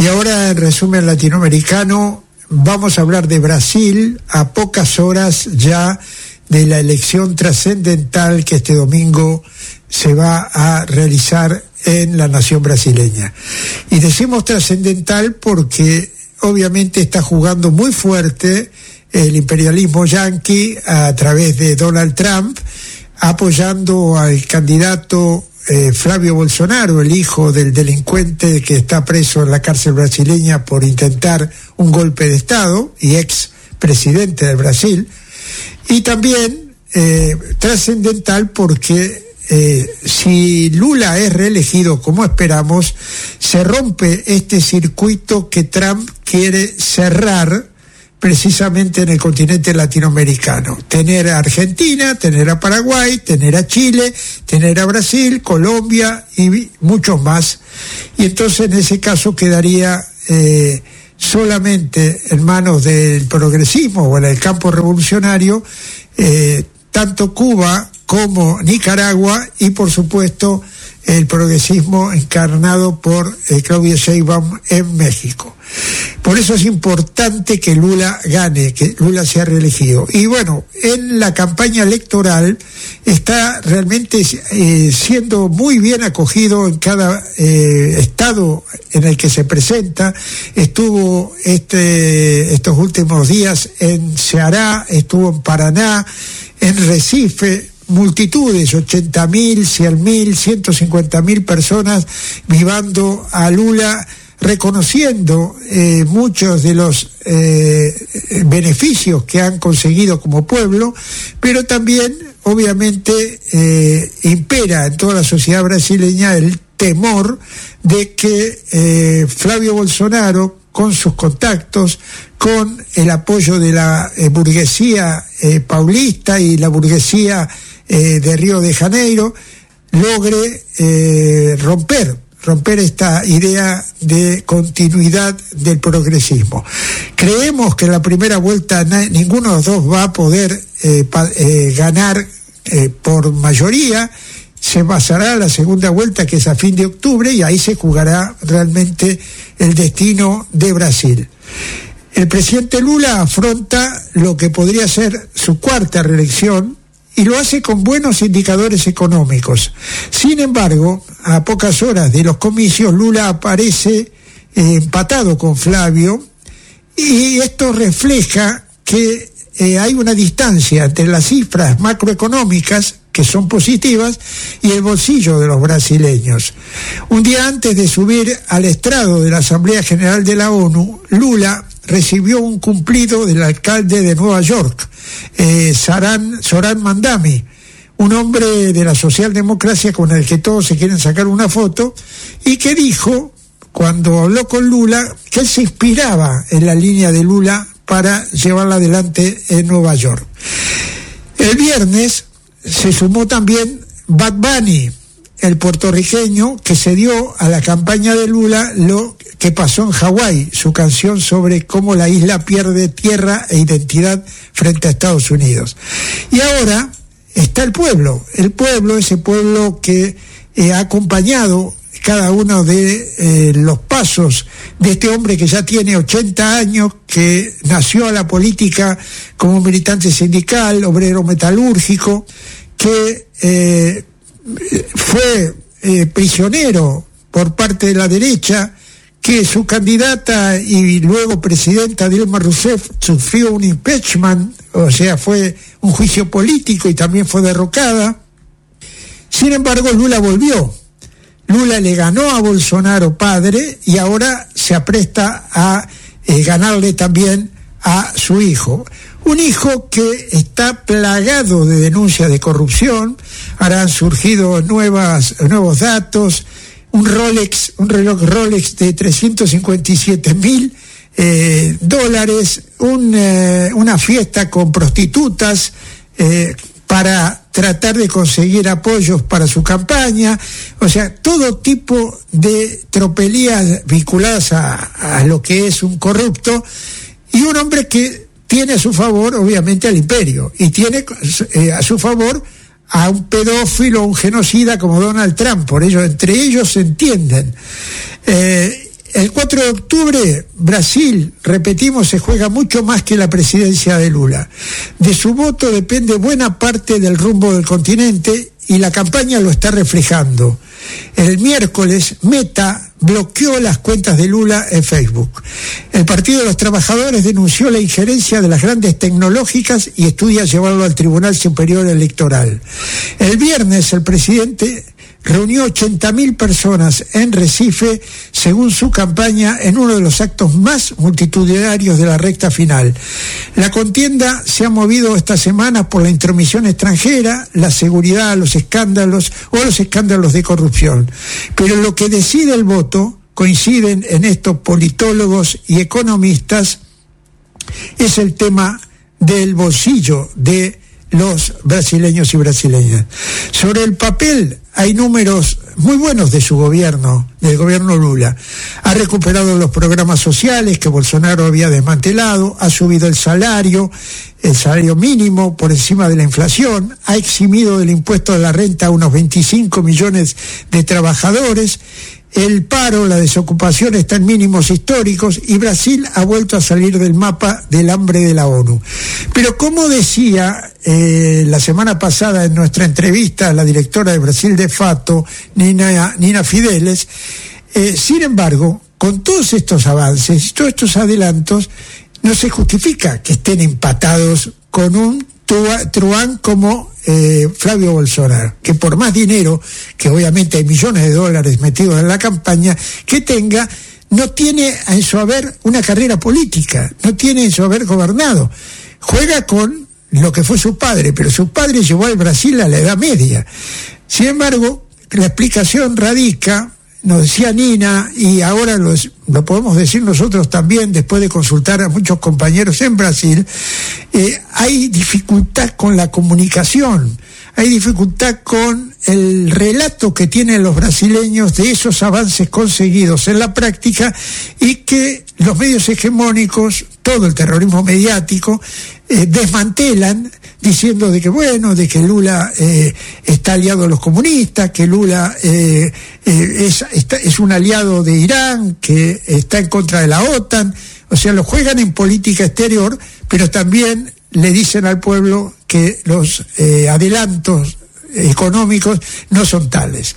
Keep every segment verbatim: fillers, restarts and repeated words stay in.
Y ahora, en resumen latinoamericano, vamos a hablar de Brasil a pocas horas ya de la elección trascendental que este domingo se va a realizar en la nación brasileña. Y decimos trascendental porque obviamente está jugando muy fuerte el imperialismo yanqui a través de Donald Trump, apoyando al candidato eh, Flavio Bolsonaro, el hijo del delincuente que está preso en la cárcel brasileña por intentar un golpe de Estado y ex presidente del Brasil. Y también eh, trascendental porque eh, si Lula es reelegido como esperamos, se rompe este circuito que Trump quiere cerrar precisamente en el continente latinoamericano. Tener a Argentina, tener a Paraguay, tener a Chile, tener a Brasil, Colombia y muchos más. Y entonces en ese caso quedaría eh, solamente en manos del progresismo o en el campo revolucionario, eh, tanto Cuba como Nicaragua y por supuesto el progresismo encarnado por eh, Claudia Sheinbaum en México. Por eso es importante que Lula gane, que Lula sea reelegido. Y bueno, en la campaña electoral está realmente eh, siendo muy bien acogido en cada eh, estado en el que se presenta. Estuvo este, estos últimos días en Ceará, estuvo en Paraná, en Recife, multitudes, ochenta mil, cien mil, ciento cincuenta mil personas vivando a Lula, reconociendo eh, muchos de los eh, beneficios que han conseguido como pueblo, pero también obviamente eh, impera en toda la sociedad brasileña el temor de que eh, Flavio Bolsonaro, con sus contactos, con el apoyo de la eh, burguesía eh, paulista y la burguesía eh, de Río de Janeiro, logre eh, romper romper esta idea de continuidad del progresismo. Creemos que en la primera vuelta na- ninguno de los dos va a poder eh, pa- eh, ganar eh, por mayoría. Se pasará a la segunda vuelta, que es a fin de octubre, y ahí se jugará realmente el destino de Brasil. El presidente Lula afronta lo que podría ser su cuarta reelección y lo hace con buenos indicadores económicos. Sin embargo, a pocas horas de los comicios, Lula aparece eh, empatado con Flavio, y esto refleja que eh, hay una distancia entre las cifras macroeconómicas, que son positivas, y el bolsillo de los brasileños. Un día antes de subir al estrado de la Asamblea General de la ONU, Lula recibió un cumplido del alcalde de Nueva York, eh, Zoran, Zoran Mandami, un hombre de la socialdemocracia con el que todos se quieren sacar una foto, y que dijo, cuando habló con Lula, que él se inspiraba en la línea de Lula para llevarla adelante en Nueva York. El viernes se sumó también Bad Bunny, el puertorriqueño que se dio a la campaña de Lula lo que pasó en Hawái, su canción sobre cómo la isla pierde tierra e identidad frente a Estados Unidos. Y ahora está el pueblo, el pueblo, ese pueblo que eh, ha acompañado cada uno de eh, los pasos de este hombre que ya tiene ochenta años, que nació a la política como militante sindical, obrero metalúrgico, que eh, fue eh, prisionero por parte de la derecha, que su candidata y luego presidenta Dilma Rousseff sufrió un impeachment, o sea, fue un juicio político y también fue derrocada. Sin embargo, Lula volvió. Lula le ganó a Bolsonaro padre y ahora se apresta a eh, ganarle también a su hijo. Un hijo que está plagado de denuncias de corrupción. Ahora han surgido nuevas, nuevos datos. Un Rolex, un reloj Rolex de trescientos cincuenta y siete mil eh, dólares, un, eh, una fiesta con prostitutas eh, para tratar de conseguir apoyos para su campaña, o sea, todo tipo de tropelías vinculadas a, a lo que es un corrupto, y un hombre que tiene a su favor, obviamente, al imperio, y tiene eh, a su favor a un pedófilo, un genocida como Donald Trump. Por ello, entre ellos se entienden. Eh, el cuatro cuatro de octubre, Brasil, repetimos, se juega mucho más que la presidencia de Lula. De su voto depende buena parte del rumbo del continente y la campaña lo está reflejando. El miércoles, Meta bloqueó las cuentas de Lula en Facebook. El Partido de los Trabajadores denunció la injerencia de las grandes tecnológicas y estudia llevarlo al Tribunal Superior Electoral. El viernes, el presidente reunió ochenta mil personas en Recife, según su campaña, en uno de los actos más multitudinarios de la recta final. La contienda se ha movido esta semana por la intromisión extranjera, la seguridad, los escándalos o los escándalos de corrupción. Pero lo que decide el voto, coinciden en esto politólogos y economistas, es el tema del bolsillo de los brasileños y brasileñas. Sobre el papel hay números muy buenos de su gobierno, del gobierno Lula. Ha recuperado los programas sociales que Bolsonaro había desmantelado, ha subido el salario, el salario mínimo por encima de la inflación, ha eximido del impuesto de la renta a unos veinticinco millones de trabajadores. El paro, la desocupación está en mínimos históricos y Brasil ha vuelto a salir del mapa del hambre de la ONU. Pero como decía eh, la semana pasada en nuestra entrevista a la directora de Brasil de Fato, Nina, Nina Fideles, eh, sin embargo, con todos estos avances, todos estos adelantos, no se justifica que estén empatados con un truán como eh, Flavio Bolsonaro, que por más dinero, que obviamente hay millones de dólares metidos en la campaña, que tenga, no tiene en su haber una carrera política, no tiene en su haber gobernado. Juega con lo que fue su padre, pero su padre llevó al Brasil a la Edad Media. Sin embargo, la explicación radica, nos decía Nina, y ahora los, lo podemos decir nosotros también, después de consultar a muchos compañeros en Brasil, eh, hay dificultad con la comunicación, hay dificultad con el relato que tienen los brasileños de esos avances conseguidos en la práctica y que los medios hegemónicos, todo el terrorismo mediático, eh, desmantelan diciendo de que bueno, de que Lula eh, está aliado a los comunistas, que Lula eh, eh, es, está, es un aliado de Irán, que está en contra de la OTAN. O sea, lo juegan en política exterior, pero también le dicen al pueblo que los eh, adelantos económicos no son tales.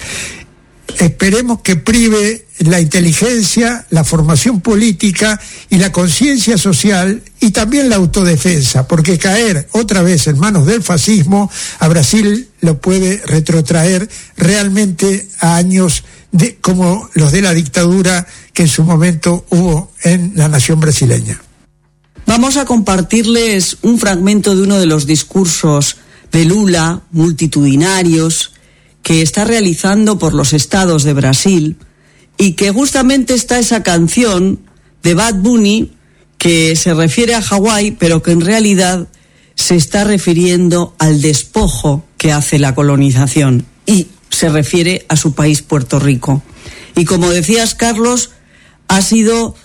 Esperemos que prive la inteligencia, la formación política y la conciencia social y también la autodefensa, porque caer otra vez en manos del fascismo a Brasil lo puede retrotraer realmente a años de, como los de la dictadura que en su momento hubo en la nación brasileña. Vamos a compartirles un fragmento de uno de los discursos de Lula, multitudinarios, que está realizando por los estados de Brasil, y que justamente está esa canción de Bad Bunny que se refiere a Hawái, pero que en realidad se está refiriendo al despojo que hace la colonización y se refiere a su país, Puerto Rico. Y como decías, Carlos, ha sido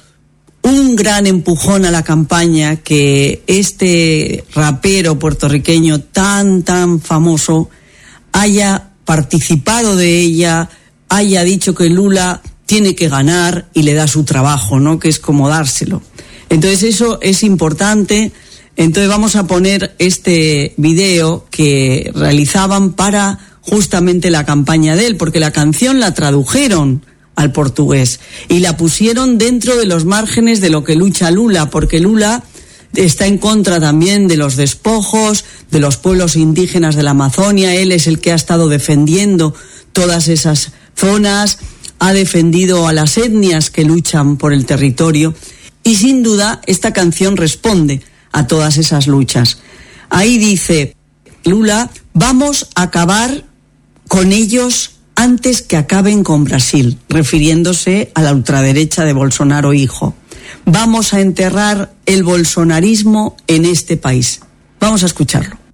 un gran empujón a la campaña que este rapero puertorriqueño tan, tan famoso haya participado de ella, haya dicho que Lula tiene que ganar y le da su trabajo, ¿no? Que es como dárselo. Entonces eso es importante. Entonces vamos a poner este video que realizaban para justamente la campaña de él, porque la canción la tradujeron al portugués y la pusieron dentro de los márgenes de lo que lucha Lula, porque Lula está en contra también de los despojos, de los pueblos indígenas de la Amazonia. Él es el que ha estado defendiendo todas esas zonas, ha defendido a las etnias que luchan por el territorio y sin duda esta canción responde a todas esas luchas. Ahí dice Lula: vamos a acabar con ellos antes que acaben con Brasil, refiriéndose a la ultraderecha de Bolsonaro hijo. Vamos a enterrar el bolsonarismo en este país. Vamos a escucharlo.